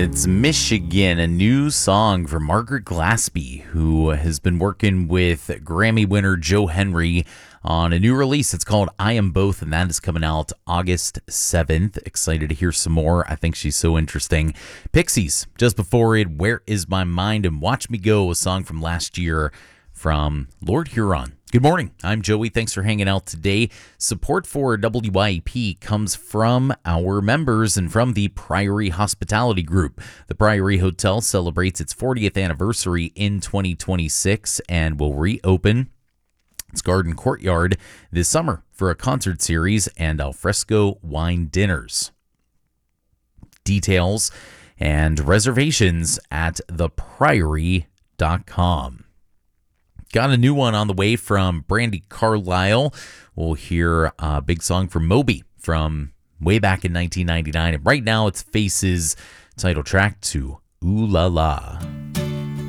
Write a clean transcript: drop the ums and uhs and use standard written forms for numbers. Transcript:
It's Michigan, a new song from Margaret Glaspie, who has been working with Grammy winner Joe Henry on a new release. It's called I Am Both, and that is coming out August 7th. Excited to hear some more. I think she's so interesting. Pixies, just before it, Where Is My Mind, and Watch Me Go, a song from last year from Lord Huron. Good morning. I'm Joey. Thanks for hanging out today. Support for WYEP comes from our members and from the Priory Hospitality Group. The Priory Hotel celebrates its 40th anniversary in 2026 and will reopen its garden courtyard this summer for a concert series and alfresco wine dinners. Details and reservations at thepriory.com. Got a new one on the way from Brandi Carlile. We'll hear a big song from Moby from way back in 1999. And right now it's Faces title track to Ooh La La.